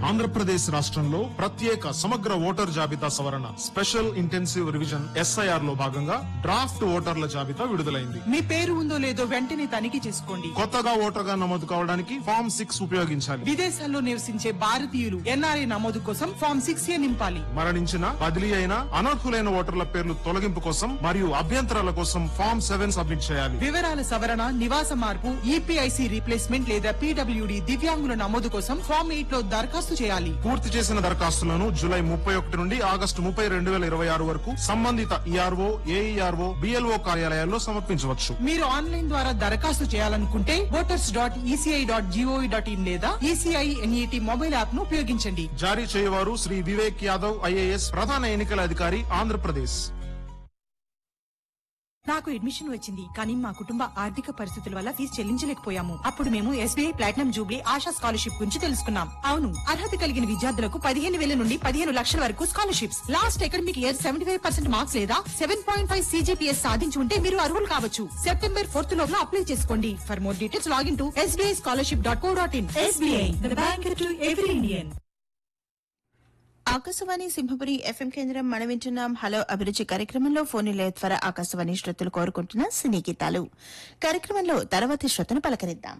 ఆంధ్రప్రదేశ్ రాష్ట్రంలో ప్రత్యేక సమగ్ర ఓటర్ జాబితా సవరణ స్పెషల్ ఇంటెన్సివ్ రివిజన్ ఎస్ఐఆర్ లో భాగంగా డ్రాఫ్ట్ ఓటర్ల జాబితా విడుదలైంది. మీ పేరు ఉందో లేదో వెంటనే తనిఖీ చేసుకోండి. కొత్తగా ఓటర్గా నమోదు కావడానికి ఫామ్ 6 ఉపయోగించాలి. విదేశాల్లో నివసించే భారతీయులు ఎన్ఆర్ఐ నమోదు కోసం ఫామ్ 6A నింపాలి. మరణించిన, బదిలీ అయిన, అనర్హులైన ఓటర్ల పేర్లు తొలగింపు కోసం మరియు అభ్యంతరాల కోసం ఫామ్ 7 సబ్మిట్ చేయాలి. వివరాల సవరణ, నివాస మార్పు, ఈపీఐసి రీప్లేస్మెంట్ లేదా పీడబ్ల్యూడి దివ్యాంగుల నమోదు కోసం ఫామ్ 8 లో దరఖాస్తు చేయాలి. పూర్తి చేసిన దరఖాస్తులను జూలై 31 నుండి ఆగస్టు 30, 2026 వరకు సంబంధిత ఈఆర్ఓ, ఏఈఆర్ఓ, బిఎల్ఓ కార్యాలయాల్లో సమర్పించవచ్చు. మీరు ఆన్లైన్ ద్వారా దరఖాస్తు చేయాలనుకుంటే voters.eci.gov.in లేదా ఈసీఐ ఎన్ఈటి మొబైల్ యాప్ ను ఉపయోగించండి. జారీ చేయవారు శ్రీ వివేక్ యాదవ్ ఐఏఎస్, ప్రధాన ఎన్నికల అధికారి, ఆంధ్రప్రదేశ్. నాకు అడ్మిషన్ వచ్చింది, కానీ మా కుటుంబ ఆర్థిక పరిస్థితుల వల్ల ఫీజు చెల్లించలేకపోయాము. అప్పుడు మేము SBI platinum Jubilee ASHA scholarship గురించి తెలుసుకున్నాం. అవును, అర్హత కలిగిన విద్యార్థులకు 15,000 నుండి 15 లక్షల వరకు scholarships. Last academic year 75% marks లేదా 7.5 CGPS సాధించి ఉంటే మీరు అర్హులు కావచ్చు. September 4th లోపల అప్లై చేసుకోండి. For more details login to sbischolarship.co.in. SBI, the bank to every Indian. Akashvani Simhapuri FM కేంద్రం. మనం వింటున్నాం హలో అభిరుచి కార్యక్రమంలో ఫోన్ నిలయ ద్వారా ఆకాశవాణి శ్రోతలు కోరుకుంటున్న సినీ గీతాలు. కార్యక్రమంలో తర్వాతి శ్రోతను పలకరిద్దాం.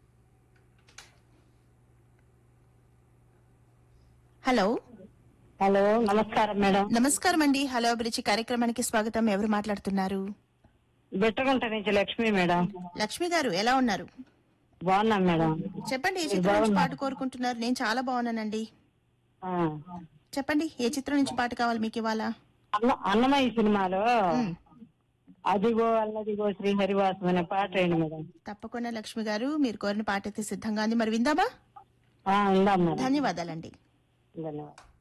హలో. హలో, నమస్కారం మేడం. నమస్కారం అండి. హలో అభిరుచి కార్యక్రమానికి స్వాగతం. ఎవరు మాట్లాడుతున్నారు? బెట్టగుంట నుంచి లక్ష్మి మేడం. లక్ష్మి గారు ఎలా ఉన్నారు? బాగున్నాం మేడం. చెప్పండి, ఏ చిత్రం నుంచి పాట కోరుకుంటున్నారు? నేను చాలా బాగున్నానండి. చెప్పండి, ఏ చిత్రం నుంచి పాట కావాలి మీకు ఇవాళ? అన్నమయ్య సినిమాలో అదిగో అల్లదిగో శ్రీహరివాసం అనే పాట వేయండి మేడం. తప్పకుండా లక్ష్మి గారు, మీరు కోరిన పాట అయితే సిద్ధంగా ఉంది. మరి విందామా? ఉందాం మేడం. ధన్యవాదాలండి. ధన్యవాదాలు.